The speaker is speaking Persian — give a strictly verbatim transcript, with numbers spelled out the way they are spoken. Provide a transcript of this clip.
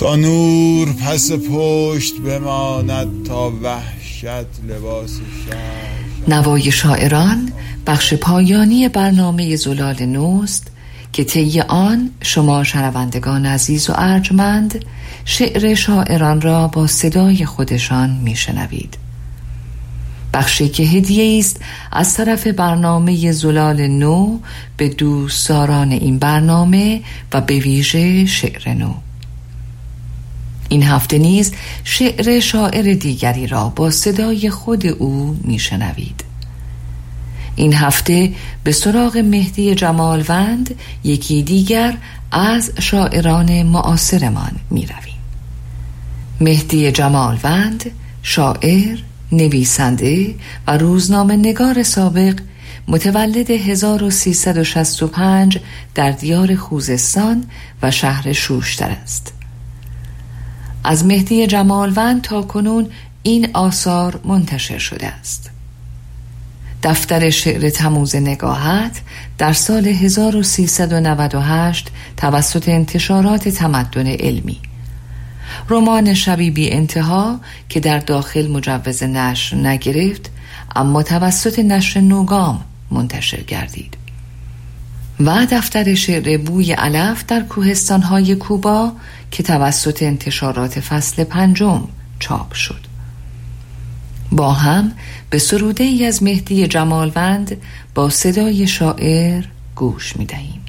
تا نور پس پشت بماند، تا وحشت لباس شهر. نوای شاعران بخش پایانی برنامه زلال نوست که طی آن شما شنوندگان عزیز و ارجمند شعر شاعران را با صدای خودشان میشنوید. بخشی که هدیه است از طرف برنامه زلال نو به دوستداران این برنامه و به ویژه شعر نو. این هفته نیز شعر شاعر دیگری را با صدای خود او میشنوید. این هفته به سراغ مهدی جمالوند، یکی دیگر از شاعران معاصرمان می رویم. مهدی جمالوند، شاعر، نویسنده و روزنامه نگار سابق، متولد هزار و سیصد و شصت و پنج در دیار خوزستان و شهر شوشتر است. از مهدی جمالوند تا کنون این آثار منتشر شده است: دفتر شعر تموز نگاهت در سال هزار و سیصد و نود و هشت توسط انتشارات تمدن علمی، رمان شبی بی انتها که در داخل مجوز نشر نگرفت اما توسط نشر نوگام منتشر گردید، و دفتر شعر بوی علف در کوهستان‌های کوبا که توسط انتشارات فصل پنجم چاپ شد. با هم به سروده ای از مهدی جمالوند با صدای شاعر گوش می دهیم.